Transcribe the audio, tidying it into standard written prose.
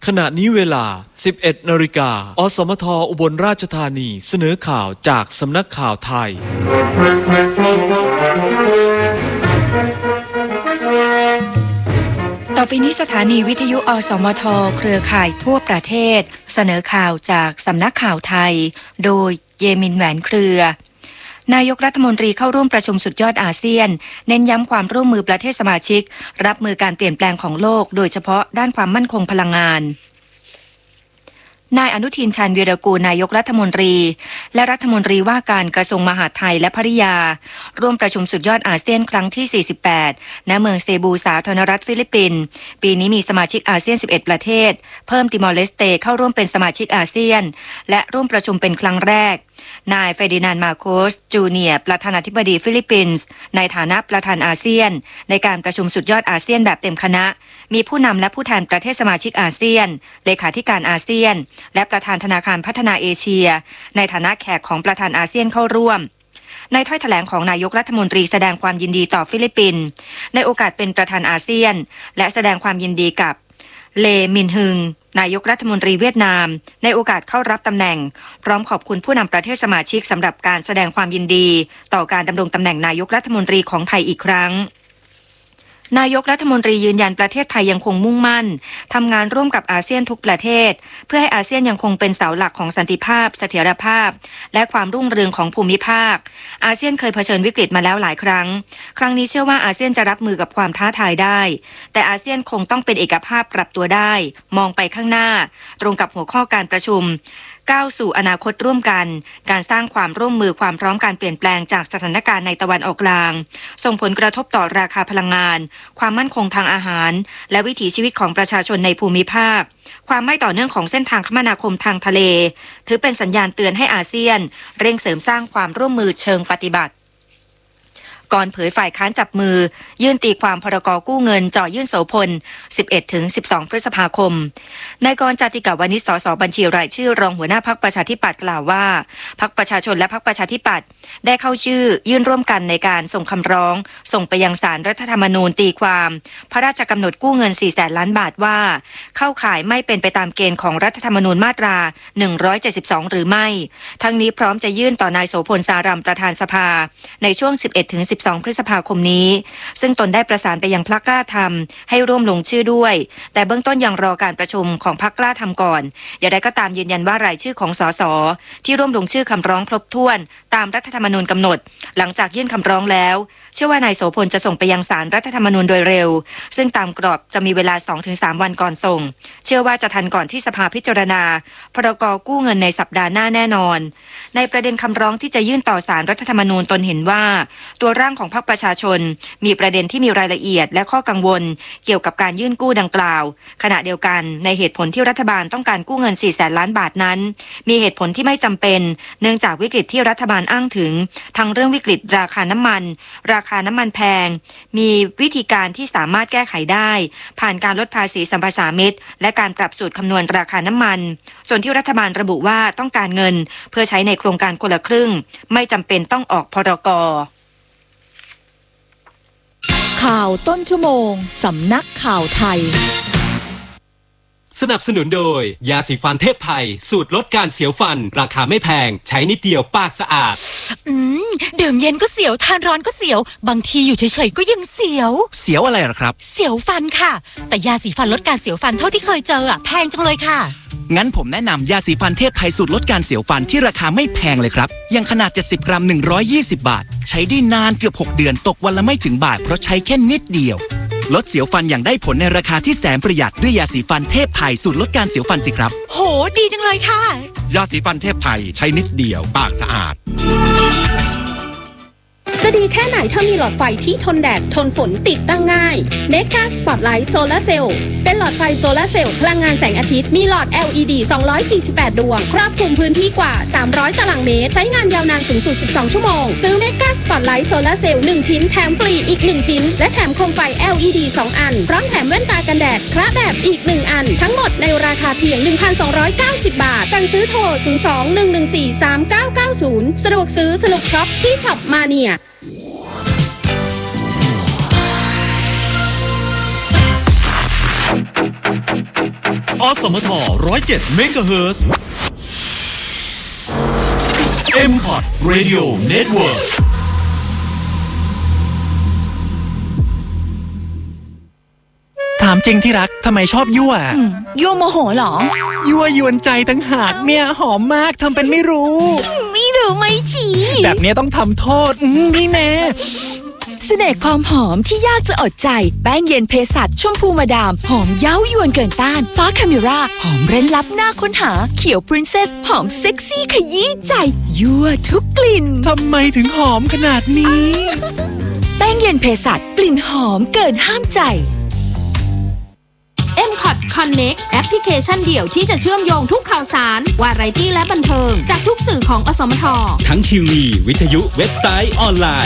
ขณะนี้เวลา 11 นาฬิกาอสมทอุบลราชธานีเสนอข่าวจากสำนักข่าวไทยต่อไปนี้สถานีวิทยุอสมทเครือข่ายทั่วประเทศเสนอข่าวจากสำนักข่าวไทยโดยเยมินแหวนเครือนายกรัฐมนตรีเข้าร่วมประชุมสุดยอดอาเซียนเน้นย้ำความร่วมมือประเทศสมาชิกรับมือการเปลี่ยนแปลงของโลกโดยเฉพาะด้านความมั่นคงพลังงานนายอนุทินชาญวีรกูลนายกรัฐมนตรีและรัฐมนตรีว่าการกระทรวงมหาดไทยและภริยาร่วมประชุมสุดยอดอาเซียนครั้งที่48ณเมืองเซบูสาธารณรัฐฟิลิปปินส์ปีนี้มีสมาชิกอาเซียน11ประเทศเพิ่มติมอร์เลสเตเข้าร่วมเป็นสมาชิกอาเซียนและร่วมประชุมเป็นครั้งแรกนายเฟร์ดินานด์มาโคสจูเนียร์ประธานาธิบดีฟิลิปปินส์ในฐานะประธานอาเซียนในการประชุมสุดยอดอาเซียนแบบเต็มคณะมีผู้นำและผู้แทนประเทศสมาชิกอาเซียนเลขาธิการอาเซียนและประธานธนาคารพัฒนาเอเชียในฐานะแขกของประธานอาเซียนเข้าร่วมในถ้อยแถลงของนายกรัฐมนตรีแสดงความยินดีต่อฟิลิปปินส์ในโอกาสเป็นประธานอาเซียนและแสดงความยินดีกับเลมินฮึงนายกรัฐมนตรีเวียดนามในโอกาสเข้ารับตำแหน่งพร้อมขอบคุณผู้นำประเทศสมาชิกสำหรับการแสดงความยินดีต่อการดำรงตำแหน่งนายกรัฐมนตรีของไทยอีกครั้งนายกรัฐมนตรียืนยันประเทศไทยยังคงมุ่งมั่นทำงานร่วมกับอาเซียนทุกประเทศเพื่อให้อาเซียนยังคงเป็นเสาหลักของสันติภาพเสถียรภาพและความรุ่งเรืองของภูมิภาคอาเซียนเคยเผชิญวิกฤตมาแล้วหลายครั้งครั้งนี้เชื่อว่าอาเซียนจะรับมือกับความท้าทายได้แต่อาเซียนคงต้องเป็นเอกภาพปรับตัวได้มองไปข้างหน้าตรงกับหัวข้อการประชุมก้าวสู่อนาคตร่วมกันการสร้างความร่วมมือความพร้อมการเปลี่ยนแปลงจากสถานการณ์ในตะวันออกกลางส่งผลกระทบต่อราคาพลังงานความมั่นคงทางอาหารและวิถีชีวิตของประชาชนในภูมิภาคความไม่ต่อเนื่องของเส้นทางคมนาคมทางทะเลถือเป็นสัญญาณเตือนให้อาเซียนเร่งเสริมสร้างความร่วมมือเชิงปฏิบัติก่อนเผยฝ่ายค้านจับมือยื่นตีความพรกกู้เงินจ่อยื่นโสพล 11-12 พฤษภาคมนายกรณ์ จาติกาวนิช สสบัญชีรายชื่อรองหัวหน้าพรรคประชาธิปัตย์กล่าวว่าพรรคประชาชนและพรรคประชาธิปัตย์ได้เข้าชื่อยื่นร่วมกันในการส่งคำร้องส่งไปยังศาลรัฐธรรมนูญตีความพระราชกำหนดกู้เงิน 400,000 ล้านบาทว่าเข้าข่ายไม่เป็นไปตามเกณฑ์ของรัฐธรรมนูญมาตรา 172 หรือไม่ทั้งนี้พร้อมจะยื่นต่อนายโสพล สารัมประธานสภาในช่วง 11-12 พฤษภาคมนี้ซึ่งตนได้ประสานไปยังพรรคกล้าทำให้ร่วมลงชื่อด้วยแต่เบื้องต้นยังรอการประชุมของพรรคกล้าทำก่อนอย่างไรก็ตามยืนยันว่ารายชื่อของสสที่ร่วมลงชื่อคำร้องครบถ้วนตามรัฐธรรมนูญกำหนดหลังจากยื่นคำร้องแล้วเชื่อว่านายโสพลจะส่งไปยังศาลรัฐธรรมนูญโดยเร็วซึ่งตามกรอบจะมีเวลา 2-3 วันก่อนส่งเชื่อว่าจะทันก่อนที่สภาพิจารณาพรกกู้เงินในสัปดาห์หน้าแน่นอนในประเด็นคำร้องที่จะยื่นต่อศาลรัฐธรรมนูญตนเห็นว่าตัวร่างของพรรคประชาชนมีประเด็นที่มีรายละเอียดและข้อกังวลเกี่ยวกับการยื่นกู้ดังกล่าวขณะเดียวกันในเหตุผลที่รัฐบาลต้องการกู้เงิน 400,000 ล้านบาทนั้นมีเหตุผลที่ไม่จำเป็นเนื่องจากวิกฤตที่รัฐบาลอ้างถึงทั้งเรื่องวิกฤตราคาน้ำมันแพงมีวิธีการที่สามารถแก้ไขได้ผ่านการลดภาษีสัมปทานมิตรและการปรับสูตรคำนวณราคาน้ำมันส่วนที่รัฐบาลระบุว่าต้องการเงินเพื่อใช้ในโครงการคนละครึ่งไม่จำเป็นต้องออกพรก. ข่าวต้นชั่วโมงสำนักข่าวไทยสนับสนุนโดยยาสีฟันเทพไทยสูตรลดการเสียวฟันราคาไม่แพงใช้นิดเดียวปากสะอาดดื่มเย็นก็เสียวทานร้อนก็เสียวบางทีอยู่เฉยๆก็ยังเสียวอะไรหรอครับเสียวฟันค่ะแต่ยาสีฟันลดการเสียวฟันเท่าที่เคยเจอแพงจังเลยค่ะงั้นผมแนะนำยาสีฟันเทพไทยสูตรลดการเสียวฟันที่ราคาไม่แพงเลยครับอย่างขนาด70 กรัม120 บาทใช้ได้นานเกือบ6 เดือนตกวันละไม่ถึงบาทเพราะใช้แค่นิดเดียวลดเสียวฟันอย่างได้ผลในราคาที่แสนประหยัดด้วยยาสีฟันเทพไทยสูตรลดการเสียวฟันสิครับโหดีจังเลยค่ะยาสีฟันเทพไทยใช้นิดเดียวปากสะอาดจะดีแค่ไหนถ้ามีหลอดไฟที่ทนแดดทนฝนติดตั้งง่าย Mega Spotlight Solar Cell เป็นหลอดไฟโซลาร์เซลล์พลังงานแสงอาทิตย์มีหลอด LED 248 ดวงครอบคลุมพื้นที่กว่า300ตารางเมตรใช้งานยาวนานสูงสุด12ชั่วโมงซื้อ Mega Spotlight Solar Cell 1 ชิ้นแถมฟรีอีก1ชิ้นและแถมโคมไฟ LED 2 อันพร้อมแถมแว่นตากันแดดคละแบบอีก1อันทั้งหมดในราคาเพียง 1,290 บาทสั่งซื้อโทร 02-114-3990 สะดวกซื้อสนุกช็อปที่ช็อปมาเนียอสมท107 เมกะเฮิรตซ์ M-Cot Radio Network ถามจริงที่รักทำไมชอบยั่วยั่วโมโหเหรอยั่วยวนใจตั้งหากเนี่ยหอมมากทำเป็นไม่รู้ไม่รู้ไม่ชี้แบบนี้ต้องทำโทษนี่แน่เสน่ห์ความหอมที่ยากจะอดใจแป้งเย็นเภสัชชมพูมาดามหอมเย้ายวนเกินต้านฟ้าคาเมราหอมเร้นลับหน้าค้นหาเขียวพรินเซสหอมเซ็กซี่ขยี้ใจยั่วทุกกลิ่นทำไมถึงหอมขนาดนี้แป้งเย็นเภสัชกลิ่นหอมเกินห้ามใจ M-Cot Connect แอปพลิเคชันเดี่ยวที่จะเชื่อมโยงทุกข่าวสารวาไรตี้และบันเทิงจากทุกสื่อของอสมททั้งทีวีวิทยุเว็บไซต์ออนไลน์